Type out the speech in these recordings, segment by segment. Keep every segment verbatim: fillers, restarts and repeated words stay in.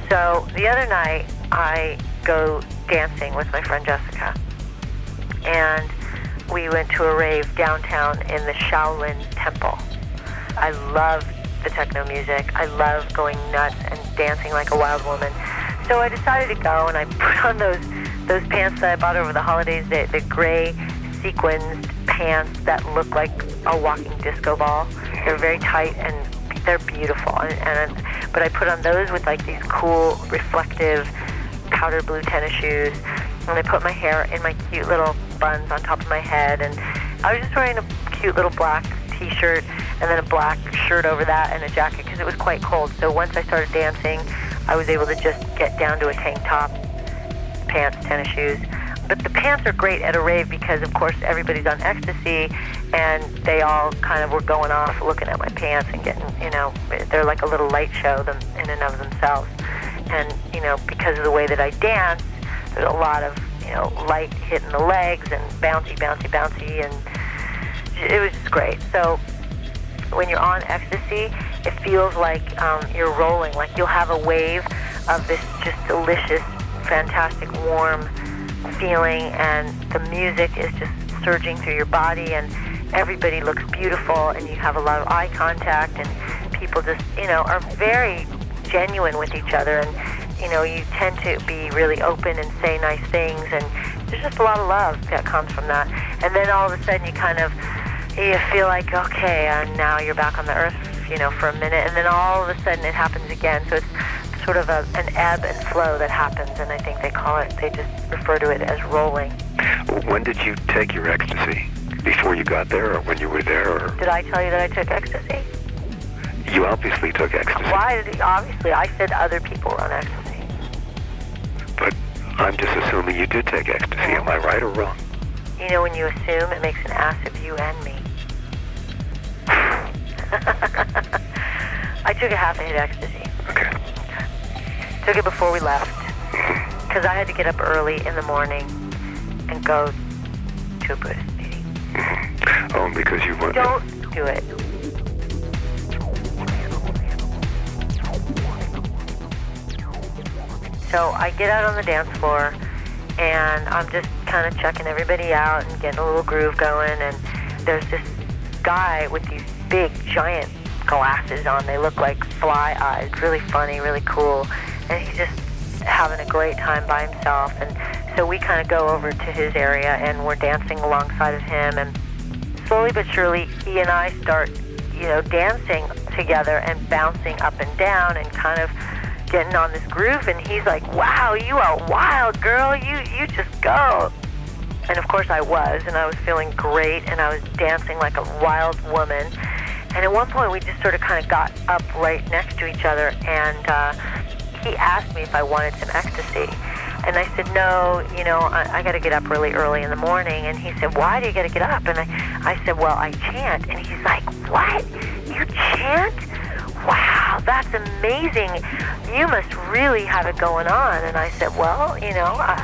So the other night, I go dancing with my friend Jessica, and we went to a rave downtown in the Shaolin Temple. I love the techno music. I love going nuts and dancing like a wild woman. So I decided to go, and I put on those those pants that I bought over the holidays, the, the gray sequined pants that look like a walking disco ball. They're very tight, and they're beautiful. And, and But I put on those with like these cool, reflective, powder blue tennis shoes, and I put my hair in my cute little buns on top of my head, and I was just wearing a cute little black t-shirt and then a black shirt over that and a jacket because it was quite cold. So once I started dancing, I was able to just get down to a tank top, pants, tennis shoes. But the pants are great at a rave because, of course, everybody's on ecstasy, and they all kind of were going off looking at my pants and getting, you know, they're like a little light show them in and of themselves. And, you know, because of the way that I dance, there's a lot of, you know, light hitting the legs and bouncy, bouncy, bouncy, and it was just great. So when you're on ecstasy, it feels like um, you're rolling, like you'll have a wave of this just delicious, fantastic, warm feeling, and the music is just surging through your body, and everybody looks beautiful, and you have a lot of eye contact, and people just, you know, are very genuine with each other, and, you know, you tend to be really open and say nice things, and there's just a lot of love that comes from that. And then all of a sudden you kind of, you feel like, okay, and now you're back on the earth, you know, for a minute, and then all of a sudden it happens again. So it's sort of a, an ebb and flow that happens, and I think they call it, they just refer to it as rolling. When did you take your ecstasy? Before you got there, or when you were there? Or? Did I tell you that I took ecstasy? You obviously took ecstasy. Why did he, obviously, I said other people were on ecstasy. But I'm just assuming you did take ecstasy. Yeah. Am I right or wrong? You know, when you assume, it makes an ass of you and me. I took a half a hit ecstasy. Okay. Took it before we left, because I had to get up early in the morning and go to a Buddhist meeting. Oh, because you went... Don't do it. So I get out on the dance floor, and I'm just kind of checking everybody out and getting a little groove going, and there's this guy with these big, giant glasses on. They look like fly eyes, really funny, really cool, and he's just having a great time by himself. And so we kind of go over to his area, and we're dancing alongside of him, and slowly but surely, he and I start, you know, dancing together and bouncing up and down and kind of getting on this groove, and he's like, wow, you are wild, girl, you you just go. And of course I was, and I was feeling great, and I was dancing like a wild woman. And at one point we just sort of kind of got up right next to each other, and uh, he asked me if I wanted some ecstasy. And I said, no, you know, I, I got to get up really early in the morning. And he said, why do you got to get up? And I, I said, well, I chant. And he's like, what? You chant? Wow, that's amazing. You must really have it going on. And I said, well, you know,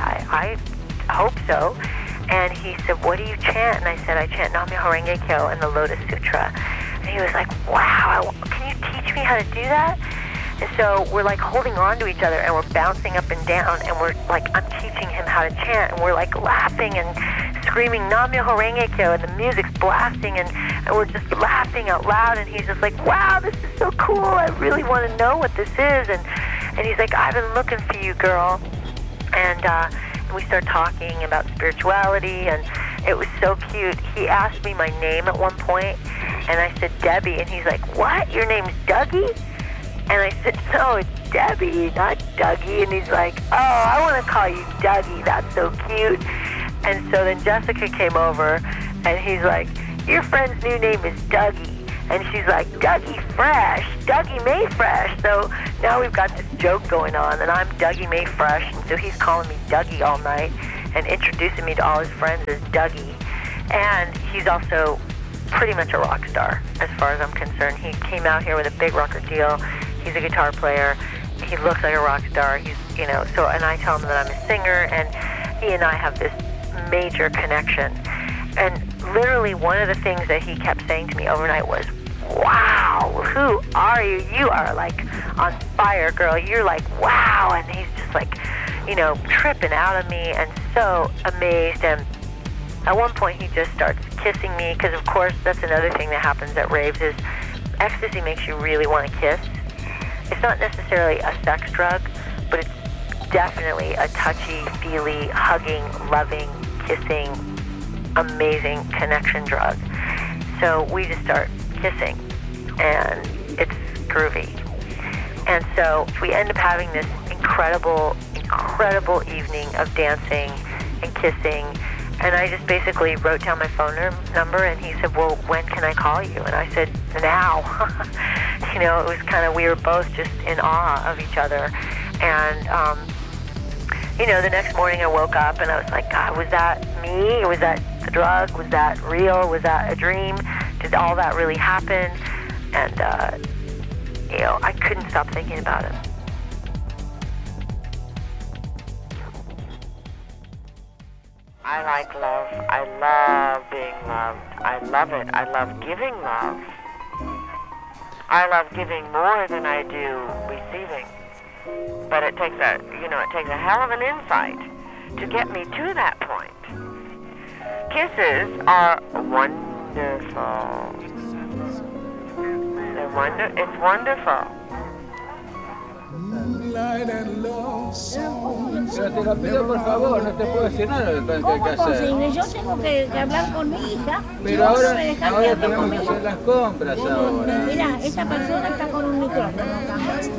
I, I hope so. And he said, what do you chant? And I said, I chant Nam-myoho Renge Kyo and the Lotus Sutra. And he was like, wow, can you teach me how to do that? And so we're like holding on to each other, and we're bouncing up and down, and we're like, I'm teaching him how to chant, and we're like laughing and screaming Nam-myoho Renge Kyo, and the music's blasting, and, and we're just laughing out loud, and he's just like, wow, this is so cool, I really want to know what this is. And and he's like, I've been looking for you, girl. And, uh, and we start talking about spirituality, and it was so cute. He asked me my name at one point, and I said Debbie, and he's like, what, your name's Dougie? And I said, no, it's Debbie, not Dougie. And he's like, oh, I want to call you Dougie. That's so cute. And so then Jessica came over, and he's like, your friend's new name is Dougie. And she's like, Dougie Fresh, Dougie May Fresh. So now we've got this joke going on, and I'm Dougie May Fresh. And so he's calling me Dougie all night and introducing me to all his friends as Dougie. And he's also pretty much a rock star, as far as I'm concerned. He came out here with a big record deal. He's a guitar player. He looks like a rock star. He's, you know, so, and I tell him that I'm a singer, and he and I have this major connection. And literally one of the things that he kept saying to me overnight was, wow, who are you? You are like on fire, girl. You're like, wow. And he's just like, you know, tripping out of me and so amazed. And at one point he just starts kissing me, because of course that's another thing that happens at raves is ecstasy makes you really want to kiss. It's not necessarily a sex drug, but it's definitely a touchy-feely, hugging, loving, kissing, amazing connection drug. So we just start kissing, and it's groovy. And so we end up having this incredible, incredible evening of dancing and kissing. And I just basically wrote down my phone number, and he said, well, when can I call you? And I said, now. You know, it was kind of, we were both just in awe of each other. And, um, you know, the next morning I woke up and I was like, God, was that me? Was that the drug? Was that real? Was that a dream? Did all that really happen? And, uh, you know, I couldn't stop thinking about it. I like love. I love being loved. I love it. I love giving love. I love giving more than I do receiving. But it takes a, you know, it takes a hell of an insight to get me to that point. Kisses are wonderful. They're wonder. It's wonderful. Pero te lo pido por favor, no te puedo decir nada de lo que hay que hacer. Posible? Yo tengo que, que hablar con mi hija. Pero ahora, ahora tenemos que hacer las compras ahora. Mira, esta persona está con un micrófono acá.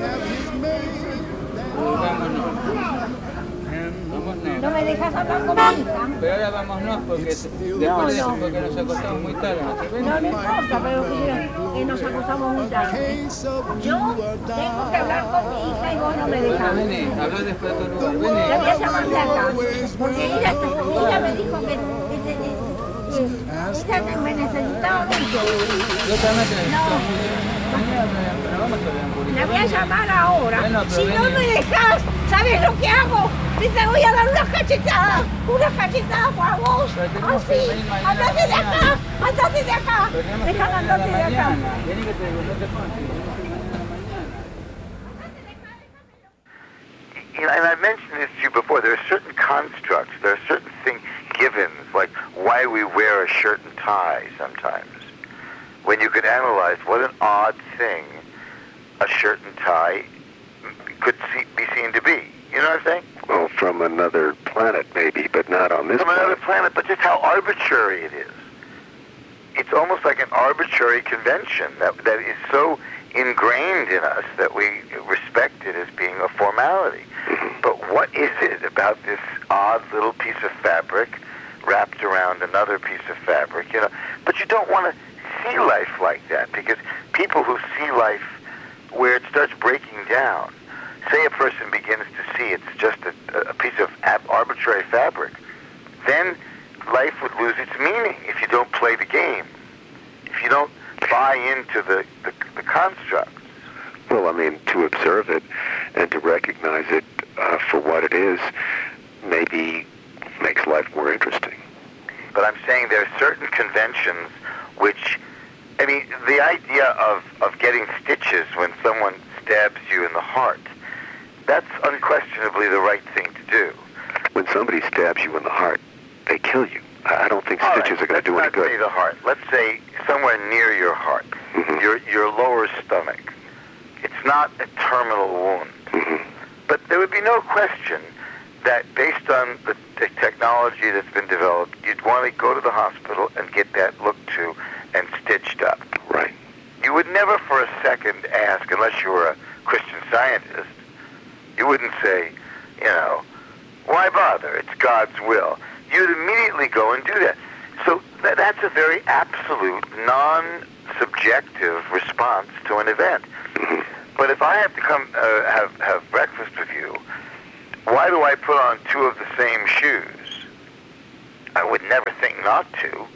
Vámonos. Vámonos. ¿No me dejas hablar con mi hija? Pero ahora vámonos porque después No, de eso, no. porque nos acostamos muy tarde. No, no importa, pero que, que nos acostamos muy tarde. Yo tengo que hablar con mi hija y vos no me Bueno, dejas. vení, habla después de otro lugar, La voy a vení. llamar de acá, porque ella, ella me dijo que, que, que, que ella que me necesitaba mucho. Yo también te necesito. Mañana me- vamos a ver en público. La voy a llamar ahora. Bueno, pero Si no vení. me dejas, ¿sabes lo que hago? Te te voy a dar una cachetada, una cachetada para vos. Pero tenemos que Así, venir mañana andate de acá, mañana. andate de acá. Pero tenemos que Déjame venir a la andarte de acá. mañana. Vení que te no te pones. Tenemos que venir a la mañana. You know, and I mentioned this to you before. There are certain constructs, there are certain things, givens, like why we wear a shirt and tie sometimes. When you could analyze what an odd thing a shirt and tie could see, be seen to be. You know what I'm saying? Well, from another planet, maybe, but not on this from another planet, but just how arbitrary it is. It's almost like an arbitrary convention that that is so ingrained in us that we respect it as being a formality. But what is it about this odd little piece of fabric wrapped around another piece of fabric, you know? But you don't want to see life like that, because people who see life where it starts breaking down, say a person begins to see it's just a, a piece of ab- arbitrary fabric, then life would lose its meaning if you don't play the game, if you don't buy into the, the, the constructs. Well, I mean, to observe it and to recognize it uh, for what it is maybe makes life more interesting. But I'm saying there are certain conventions which, I mean, the idea of, of getting stitches when someone stabs you in the heart, that's unquestionably the right thing to do. When somebody stabs you in the heart, they kill you. I don't think All stitches right, are going to do any Let's not say good. the heart. Let's say somewhere near your heart, Mhm. your your lower stomach. It's not a terminal wound. Mhm. But there would be no question that based on the, the technology that's been developed, you'd want to go to the hospital and get that looked to and stitched up. Right. You would never for a second ask, unless you were a Christian Scientist, you wouldn't say, you know, why bother? It's God's will. You'd immediately go and do that. So th- that's a very absolute, non-subjective response to an event. Mhm. But if I have to come uh, have have breakfast with you, why do I put on two of the same shoes? I would never think not to,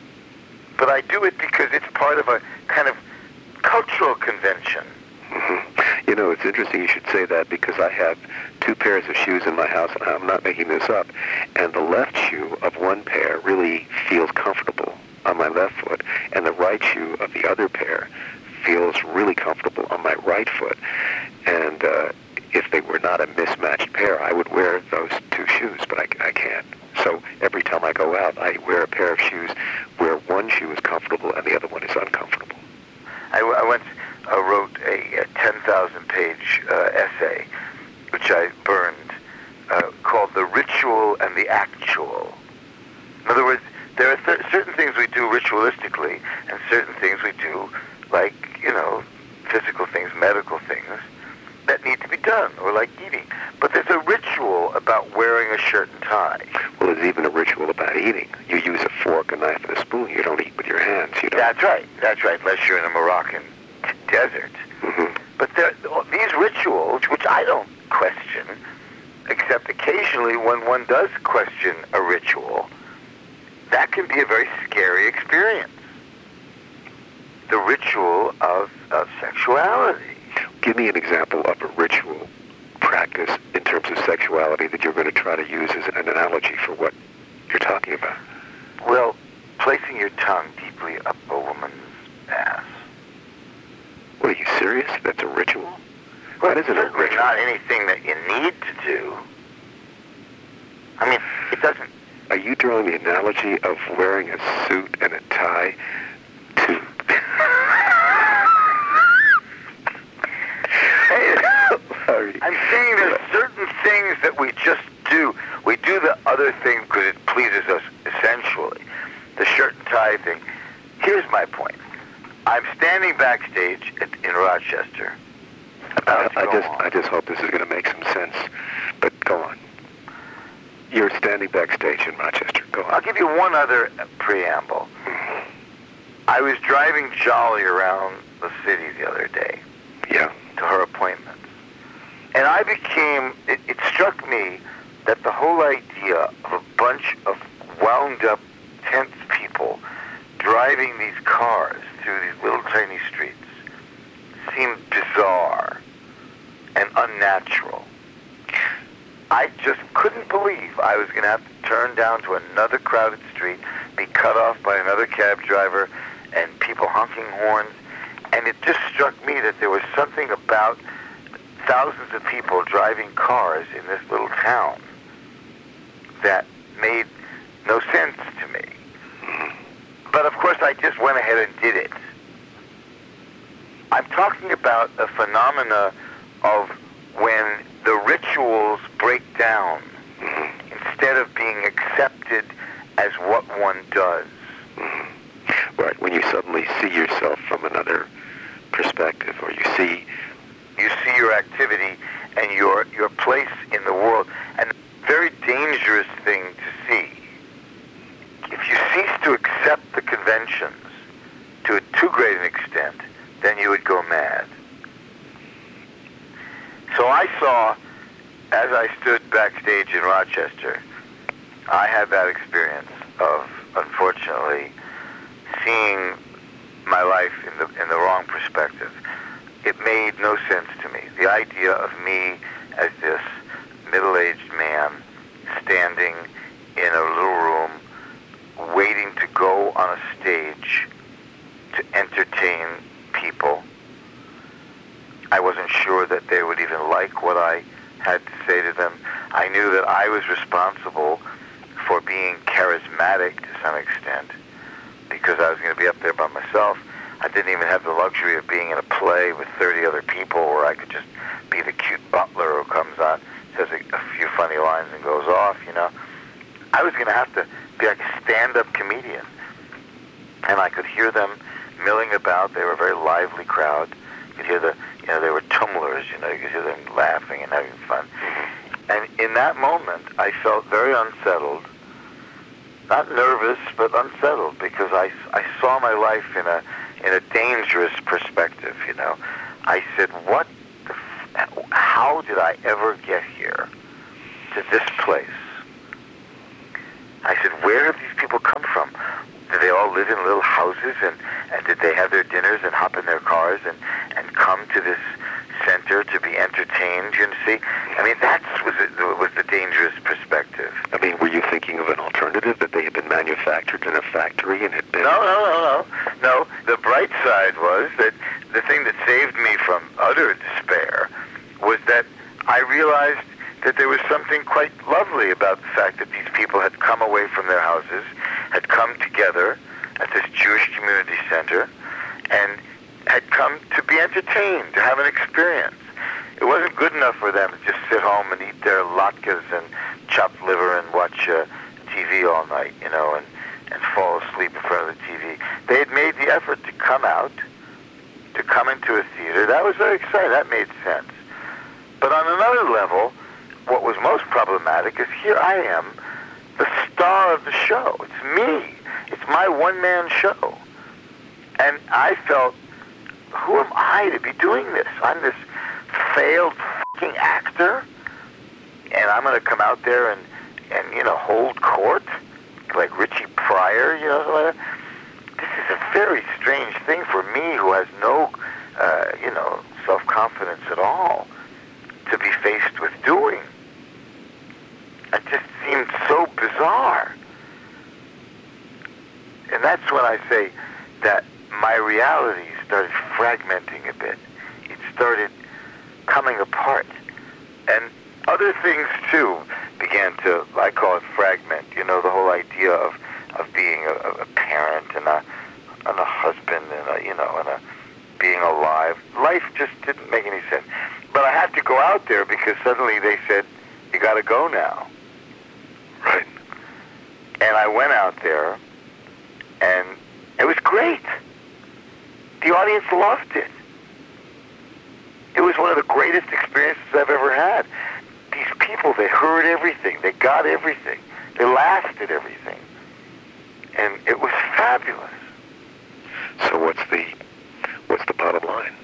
but I do it because it's part of a kind of cultural convention. Mhm. You know, it's interesting you should say that, because I have two pairs of shoes in my house, and I'm not making this up, and the left shoe of one pair really feels comfortable on my left foot, and the right shoe of the other pair feels really comfortable on my right foot. And uh, if they were not a mismatched pair, I would wear those two shoes, but I, I can't. So every time I go out, I wear a pair of shoes where one shoe is comfortable and the other one is uncomfortable. I, I once uh, wrote a, a ten thousand page uh, essay, which I burned, uh, called The Ritual and the Actual. In other words, there are th- certain things we do ritualistically and certain things we do, like, you know, physical things, medical things, that need to be done, or like eating. But there's a ritual about wearing a shirt and tie. Well, there's even a ritual about eating. You use a fork, a knife, and a spoon. You don't eat with your hands. You don't. That's right. That's right, unless you're in a Moroccan t- desert. Mm-hmm. But there, these rituals, which I don't question, except occasionally when one does question a ritual, that can be a very scary experience. The ritual of, of sexuality. Give me an example of a ritual practice in terms of sexuality that you're going to try to use as an analogy for what you're talking about. Well, placing your tongue deeply up a woman's ass. What, are you serious? That's a ritual? Well, that isn't a ritual. Not anything that you need to do. I mean, it doesn't... Are you drawing the analogy of wearing a suit and a tie to... I'm saying there's certain things that we just do. We do the other thing because it pleases us essentially. The shirt and tie thing. Here's my point. I'm standing backstage at, in Rochester. About I, I to go just, on. I just hope this is going to make some sense. But go on. You're standing backstage in Rochester. Go on. I'll give you one other preamble. I was driving Jolly around the city the other day. Yeah. To her appointments. And I became, it, it struck me that the whole idea of a bunch of wound up, tense people driving these cars through these little tiny streets seemed bizarre and unnatural. I just couldn't believe I was going to have to turn down to another crowded street, be cut off by another cab driver, and people honking horns. And it just struck me that there was something about thousands of people driving cars in this little town that made no sense to me. But of course I just went ahead and did it. I'm talking about a phenomena of when the rituals break down instead of being accepted as what one does. Right, when you suddenly see yourself from another perspective, or you see you see your activity and your your place in the world, and a very dangerous thing to see. If you cease to accept the conventions to a too great an extent, then you would go mad. So I saw, as I stood backstage in Rochester, I had that experience of, unfortunately, seeing my life in the in the wrong perspective. It made no sense to me. The idea of me as this middle-aged man standing in a little room waiting to go on a stage to entertain people. I wasn't sure that they would even like what I had to say to them. I knew that I was responsible for being charismatic to some extent because I was going to be up there by myself. I didn't even have the luxury of being in a play with thirty other people where I could just be the cute butler who comes on, says a, a few funny lines and goes off, you know. I was going to have to be like a stand-up comedian. And I could hear them milling about. They were a very lively crowd. You could hear the, you know, they were tumblers, you know, you could hear them laughing and having fun. And in that moment, I felt very unsettled. Not nervous, but unsettled, because I, I saw my life in a in a dangerous perspective, you know. I said, what the f- how did I ever get here to this place? I said, where did these people come from? Did they all live in little houses, and, and did they have their dinners and hop in their cars and, and come to this center to be entertained, you see? I mean, that was it, was the dangerous perspective. I mean, were you thinking of an alternative, that they had been manufactured in a factory and had been... No, no, no, no. No, the bright side was that the thing that saved me from utter despair was that I realized that there was something quite lovely about the fact that these people had come away from their houses, had come together at this Jewish community center, and had come to be entertained, to have an experience. It wasn't good enough for them to just sit home and eat their latkes and chopped liver and watch uh, T V all night, you know, and, and fall asleep in front of the T V. They had made the effort to come out, to come into a theater. That was very exciting. That made sense. But on another level, what was most problematic is here I am, the star of the show. It's me. It's my one-man show. And I felt, who am I to be doing this? I'm this failed fucking actor, and I'm going to come out there and, and, you know, hold court like Richie Pryor, you know. This is a very strange thing for me, who has no, uh, you know, self-confidence at all, to be faced with doing. It just seemed so bizarre. And that's when I say that my reality started fragmenting a bit. It started coming apart. And other things, too, began to, I call it fragment, you know, the whole idea of, of being a, a parent and a, and a husband and a, you know, and a being alive. Life just didn't make any sense. But I had to go out there because suddenly they said, you got to go now. Right. And I went out there, and it was great. The audience loved it. It was one of the greatest experiences I've ever had. These people, they heard everything. They got everything. They laughed at everything. And it was fabulous. So what's the what's the bottom line?